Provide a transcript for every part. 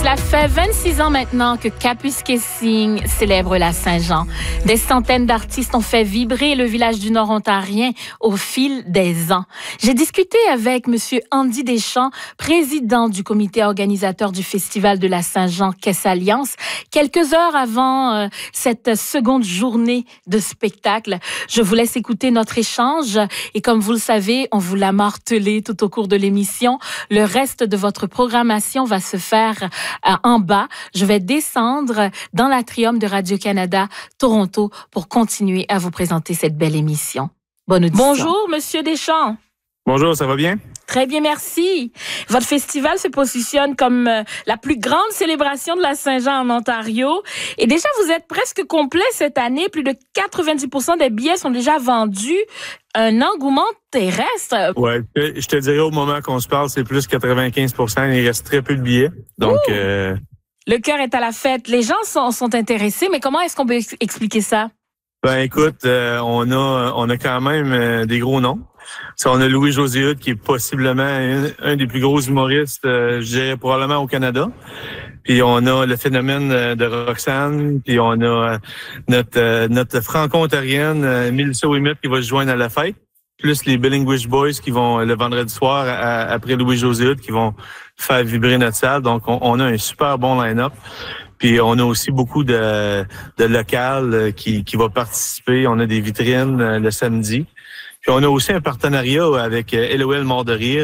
Cela fait 26 ans maintenant que Kapuskasing célèbre la Saint-Jean. Des centaines d'artistes ont fait vibrer le village du Nord ontarien au fil des ans. J'ai discuté avec Monsieur Andy Deschamps, président du comité organisateur du Festival de la Saint-Jean Caisse Alliance, quelques heures avant cette seconde journée de spectacle. Je vous laisse écouter notre échange et comme vous le savez, on vous l'a martelé tout au cours de l'émission. Le reste de votre programmation va se faire en bas. Je vais descendre dans l'atrium de Radio-Canada Toronto pour continuer à vous présenter cette belle émission. Bonne audition. Bonjour, Monsieur Deschamps. Bonjour, ça va bien? Très bien, merci. Votre festival se positionne comme la plus grande célébration de la Saint-Jean en Ontario. Et déjà, vous êtes presque complet cette année. Plus de 90% des billets sont déjà vendus. Un engouement terrestre. Oui, je te dirais au moment qu'on se parle, c'est plus 95%. Il reste très peu de billets. Donc, le cœur est à la fête. Les gens sont intéressés, mais comment est-ce qu'on peut expliquer ça? Ben écoute, on a quand même des gros noms. On a Louis-José Hood, qui est possiblement un des plus gros humoristes, je dirais probablement au Canada. Puis on a le phénomène de Roxane, puis on a notre franco-ontarienne, Mélissa Ouimet, qui va se joindre à la fête, plus les Billinguish Boys qui vont le vendredi soir, après Louis-José Hood, qui vont faire vibrer notre salle. Donc on a un super bon line-up. Puis on a aussi beaucoup de locales qui va participer. On a des vitrines le samedi. Puis on a aussi un partenariat avec LOL Mort de Rire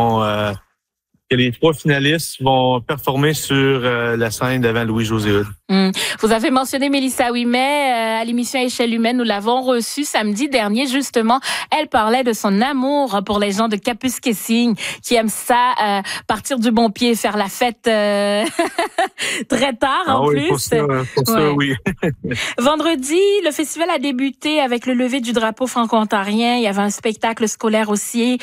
que les 3 finalistes vont performer sur la scène devant Louis-José Hood. Vous avez mentionné Mélissa Ouimet à l'émission Échelle humaine. Nous l'avons reçue samedi dernier, justement. Elle parlait de son amour pour les gens de Kapuskasing qui aiment ça, partir du bon pied, faire la fête très tard en plus. Pour ça, oui. Vendredi, le festival a débuté avec le lever du drapeau franco-ontarien. Il y avait un spectacle scolaire aussi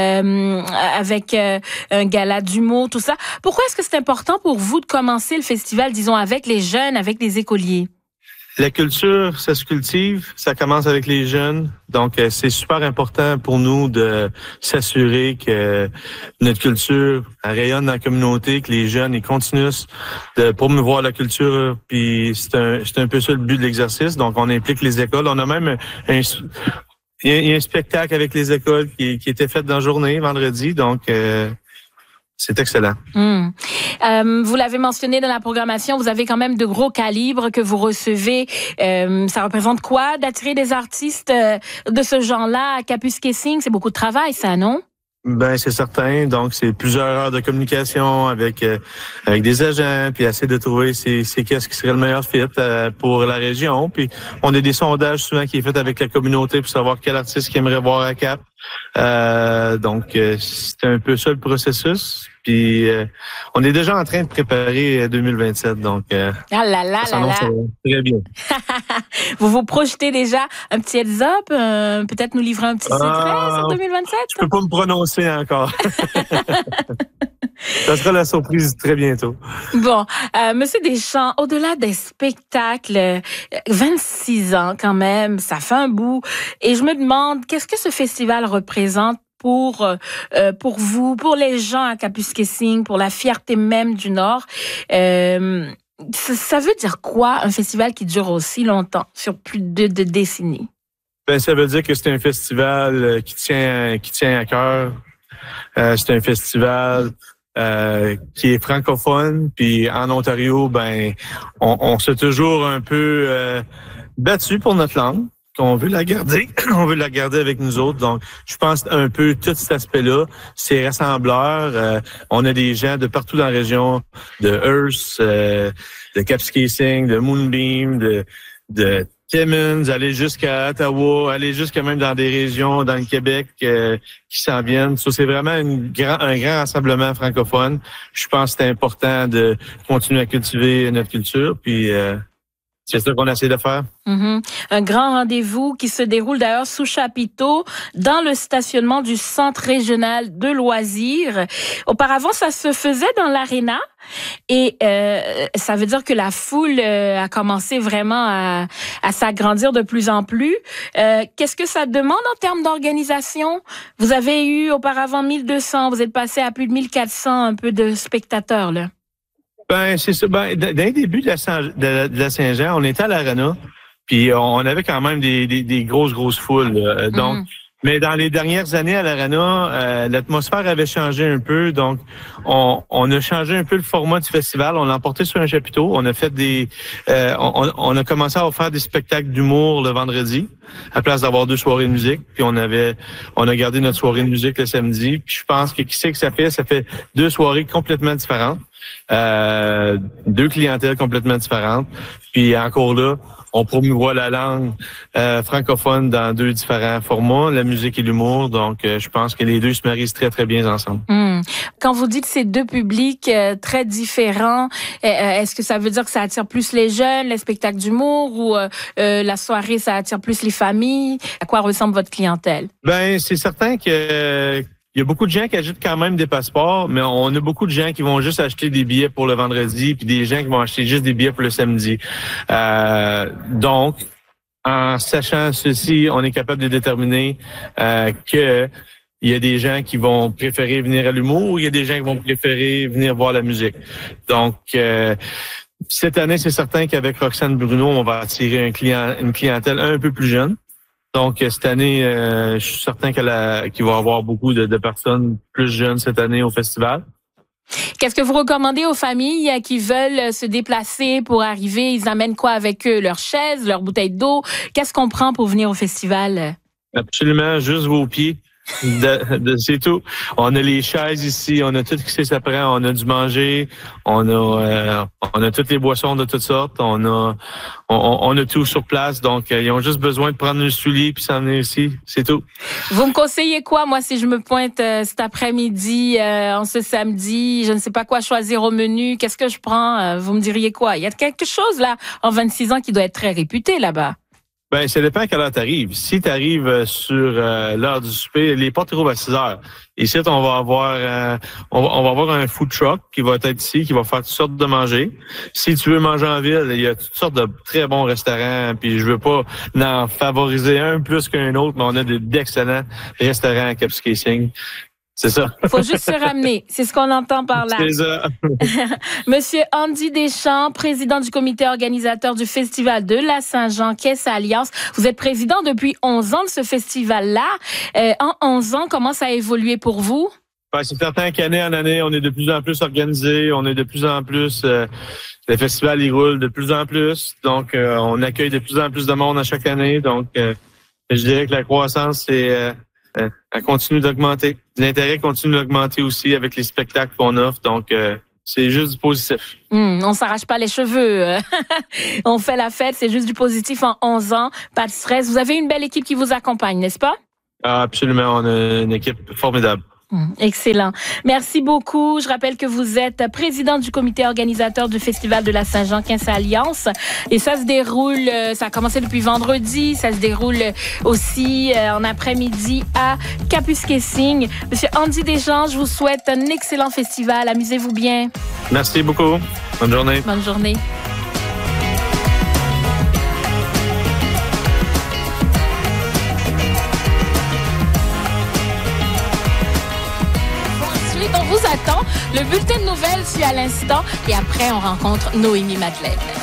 avec un gala d'humour, tout ça. Pourquoi est-ce que c'est important pour vous de commencer le festival, disons, avec les jeunes, avec les écoliers? La culture, ça se cultive, ça commence avec les jeunes. Donc, c'est super important pour nous de s'assurer que notre culture rayonne dans la communauté, que les jeunes ils continuent de promouvoir la culture. Puis c'est un peu ça le but de l'exercice. Donc, on implique les écoles. On a même il y a un spectacle avec les écoles qui était fait dans la journée, vendredi. Donc, c'est excellent. Vous l'avez mentionné dans la programmation, vous avez quand même de gros calibres que vous recevez. Ça représente quoi d'attirer des artistes de ce genre-là à Kapuskasing? C'est beaucoup de travail, ça, non? Ben c'est certain. Donc c'est plusieurs heures de communication avec des agents, puis essayer de trouver c'est qu'est-ce qui serait le meilleur fit pour la région. Puis on a des sondages souvent qui est fait avec la communauté pour savoir quel artiste qui aimerait voir à Cap. Donc c'est un peu ça le processus. Puis on est déjà en train de préparer 2027. Donc ça s'annonce très bien. Vous vous projetez déjà un petit heads-up, peut-être nous livrer un petit secret sur 2027? Je peux pas me prononcer encore. Ça sera la surprise très bientôt. Bon, Monsieur Deschamps, au-delà des spectacles, 26 ans quand même, ça fait un bout. Et je me demande, qu'est-ce que ce festival représente pour vous, pour les gens à Kapuskasing, pour la fierté même du Nord? Ça veut dire quoi, un festival qui dure aussi longtemps, sur plus de décennies? Ben, ça veut dire que c'est un festival qui tient à cœur. C'est un festival qui est francophone. Puis en Ontario, ben, on s'est toujours un peu battu pour notre langue. On veut la garder. On veut la garder avec nous autres. Donc, je pense un peu tout cet aspect-là. C'est rassembleur. On a des gens de partout dans la région, de Hearst, de Kapuskasing, de Moonbeam, de Timmins, aller jusqu'à Ottawa, aller jusqu'à même dans des régions dans le Québec qui s'en viennent. Ça, c'est vraiment un grand rassemblement francophone. Je pense que c'est important de continuer à cultiver notre culture. Puis c'est ça qu'on essaie de faire. Un grand rendez-vous qui se déroule d'ailleurs sous chapiteau dans le stationnement du Centre régional de loisirs. Auparavant, ça se faisait dans l'aréna et ça veut dire que la foule a commencé vraiment à s'agrandir de plus en plus. Qu'est-ce que ça demande en termes d'organisation? Vous avez eu auparavant 1200, vous êtes passé à plus de 1400 un peu de spectateurs là. Ben, c'est ça. Ben, dans les débuts de la Saint-Jean, on était à l'Arena, puis on avait quand même des grosses foules. Donc, mais dans les dernières années à l'Arena, l'atmosphère avait changé un peu. Donc, on a changé un peu le format du festival. On l'a emporté sur un chapiteau. On a fait on a commencé à faire des spectacles d'humour le vendredi, à place d'avoir 2 soirées de musique. Puis on a gardé notre soirée de musique le samedi. Puis je pense que qui sait que ça fait? Ça fait 2 soirées complètement différentes. 2 clientèles complètement différentes. Puis encore là, on promouvoit la langue francophone dans 2 différents formats, la musique et l'humour. Donc, je pense que les 2 se marient très, très bien ensemble. Quand vous dites ces 2 publics très différents, est-ce que ça veut dire que ça attire plus les jeunes, les spectacles d'humour, ou la soirée, ça attire plus les familles? À quoi ressemble votre clientèle? Ben, c'est certain que il y a beaucoup de gens qui achètent quand même des passeports, mais on a beaucoup de gens qui vont juste acheter des billets pour le vendredi, puis des gens qui vont acheter juste des billets pour le samedi. Donc, en sachant ceci, on est capable de déterminer que il y a des gens qui vont préférer venir à l'humour, il y a des gens qui vont préférer venir voir la musique. Donc, cette année, c'est certain qu'avec Roxane Bruno, on va attirer une clientèle un peu plus jeune. Donc, cette année, je suis certain qu'il va y avoir beaucoup de personnes plus jeunes cette année au festival. Qu'est-ce que vous recommandez aux familles qui veulent se déplacer pour arriver? Ils amènent quoi avec eux? Leurs chaises, leurs bouteilles d'eau? Qu'est-ce qu'on prend pour venir au festival? Absolument, juste vos pieds. C'est tout. On a les chaises ici, on a tout ce que ça prend, on a du manger, on a toutes les boissons de toutes sortes, on a tout sur place. Donc, ils ont juste besoin de prendre le soulier puis s'en venir ici. C'est tout. Vous me conseillez quoi, moi, si je me pointe cet après-midi, en ce samedi, je ne sais pas quoi choisir au menu, qu'est-ce que je prends? Vous me diriez quoi? Il y a quelque chose, là, en 26 ans qui doit être très réputé, là-bas. Ben, ça dépend à quelle heure t'arrives. Si t'arrives sur l'heure du souper, les portes ouvrent à 6 heures. Ici, on va avoir un food truck qui va être ici, qui va faire toutes sortes de manger. Si tu veux manger en ville, il y a toutes sortes de très bons restaurants. Puis je veux pas en favoriser un plus qu'un autre, mais on a d'excellents restaurants à Kapuskasing. C'est ça. Il faut juste se ramener. C'est ce qu'on entend par là. C'est ça. Monsieur Andy Deschamps, président du comité organisateur du Festival de la Saint-Jean, Caisse Alliance. Vous êtes président depuis 11 ans de ce festival-là. En 11 ans, comment ça a évolué pour vous? Ben, c'est certain qu'année en année, on est de plus en plus organisé. On est de plus en plus... le festival, il roule de plus en plus. Donc, on accueille de plus en plus de monde à chaque année. Donc, je dirais que la croissance, elle continue d'augmenter. L'intérêt continue d'augmenter aussi avec les spectacles qu'on offre. Donc, c'est juste du positif. On s'arrache pas les cheveux. On fait la fête, c'est juste du positif en 11 ans. Pas de stress. Vous avez une belle équipe qui vous accompagne, n'est-ce pas? Ah, absolument. On a une équipe formidable. Excellent. Merci beaucoup. Je rappelle que vous êtes président du comité organisateur du Festival de la Saint-Jean, Caisse Alliance. Et ça se déroule, ça a commencé depuis vendredi, ça se déroule aussi en après-midi à Kapuskasing. Monsieur Andy Deschamps, je vous souhaite un excellent festival. Amusez-vous bien. Merci beaucoup. Bonne journée. Bonne journée. On vous attend. Le bulletin de nouvelles suit à l'instant et après on rencontre Noémie Madeleine.